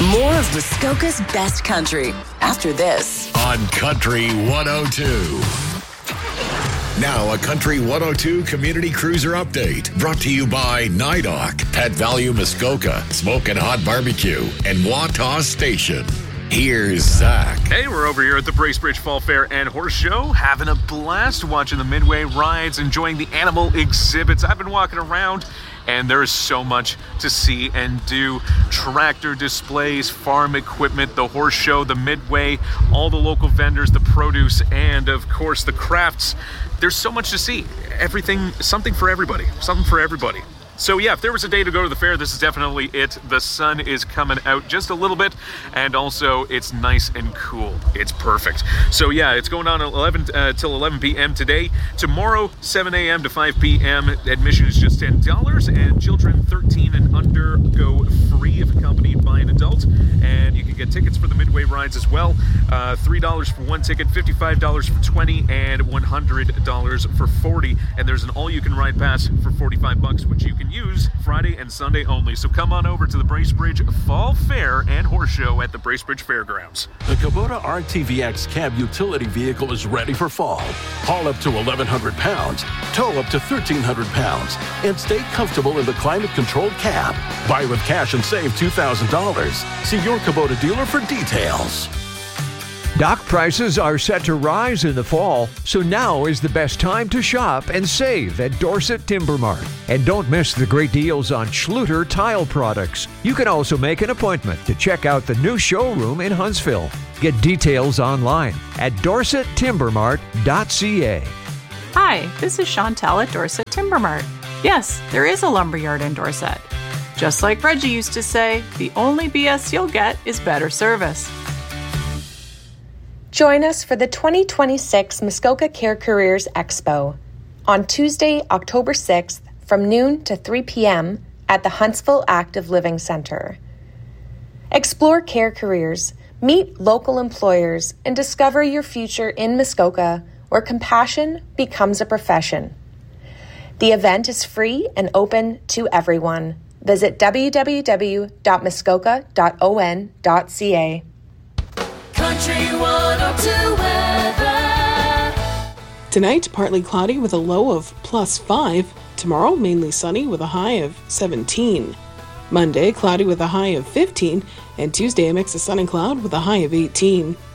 More of Muskoka's best country after this. On Country 102. Now a Country 102 Community Cruiser Update brought to you by NIDOC, Pet Value Muskoka, Smokin' Hot Barbecue, and Wataw Station. Here's Zach. Hey, we're over here at the Bracebridge Fall Fair and Horse Show, having a blast watching the Midway rides, enjoying the animal exhibits. I've been walking around, and there is so much to see and do. Tractor displays, farm equipment, the horse show, the Midway, all the local vendors, the produce, and of course the crafts. There's so much to see. Everything, something for everybody. Something for everybody. So yeah, if there was a day to go to the fair, this is definitely it. The sun is coming out just a little bit, and also it's nice and cool. It's perfect. So yeah, it's going on till 11 p.m. today. Tomorrow, 7 a.m. to 5 p.m. Admission is just $10, and children 13 and under go free if accompanied by an adult. And you can get tickets for the Midway rides as well. $3 for one ticket, $55 for 20, and $100 for 40. And there's an all-you-can-ride pass for $45, which you can use Friday and Sunday only. So come on over to the Bracebridge Fall Fair and Horse Show at the Bracebridge Fairgrounds. The Kubota RTVX cab utility vehicle is ready for fall. Haul up to 1,100 pounds, tow up to 1,300 pounds, and stay comfortable in the climate-controlled cab. Buy with cash and save $2,000. See your Kubota dealer for details. Dock prices are set to rise in the fall, so now is the best time to shop and save at Dorset Timber Mart. And don't miss the great deals on Schluter tile products. You can also make an appointment to check out the new showroom in Huntsville. Get details online at dorsettimbermart.ca. Hi, this is Chantel at Dorset Timber Mart. Yes, there is a lumberyard in Dorset. Just like Reggie used to say, the only BS you'll get is better service. Join us for the 2026 Muskoka Care Careers Expo on Tuesday, October 6th from noon to 3 p.m. at the Huntsville Active Living Center. Explore care careers, meet local employers, and discover your future in Muskoka, where compassion becomes a profession. The event is free and open to everyone. Visit www.muskoka.on.ca. Country 102 weather. Tonight, partly cloudy with a low of +5. Tomorrow, mainly sunny with a high of 17. Monday, cloudy with a high of 15. And Tuesday, a mix of sun and cloud with a high of 18.